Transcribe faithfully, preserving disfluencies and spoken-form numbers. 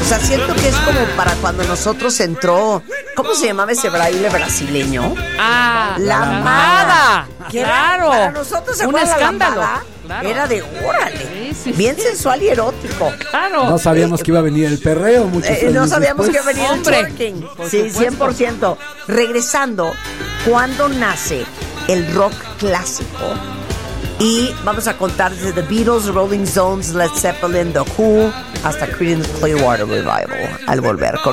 sea, siento que es como para cuando nosotros entró, ¿cómo se llamaba ese baile brasileño? Ah, la lambada. Que claro. Era, para nosotros se un acuerdan, escándalo. La lambada Claro. Era de órale. Sí, sí, bien sí. sensual y erótico. Claro. No sabíamos que iba a venir el perreo muchos Eh, años no sabíamos después. que venía el Hombre, twerking. por Sí, supuesto. cien por ciento. Regresando, ¿cuándo nace el rock clásico? Y vamos a contar desde The Beatles, Rolling Stones, Led Zeppelin, The Who, hasta Creedence Clearwater Revival. Al volver con